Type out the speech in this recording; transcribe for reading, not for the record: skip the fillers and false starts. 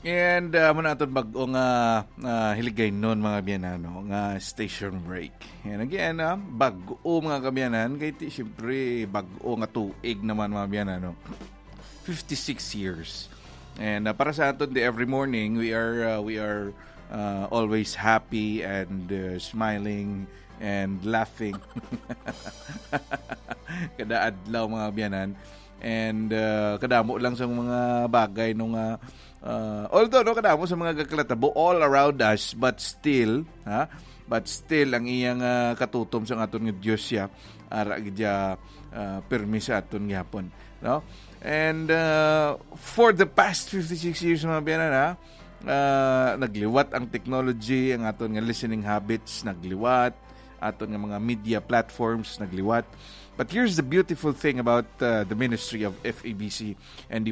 And muna aton bag-o nga hiligay nun mga biyanano nga station break. And again, bag-o mga kabiyanan kay ti siyempre bag-o nga tuig naman mga biyanano. 56 years. And para sa aton every morning we are always happy and smiling and laughing. Kada adlaw mga biyanan. And kadamo lang sa mga bagay nung although kadamo sa mga kaklatabo all around us but still ang iyang katutom sa aton nga Dios ya ara gidya permisa aton gyapon, no? And for the past 56 years mga biyanan nagliwat ang technology, ang aton nga listening habits nagliwat, aton nga mga media platforms nagliwat. But here's the beautiful thing about the ministry of FEBC and the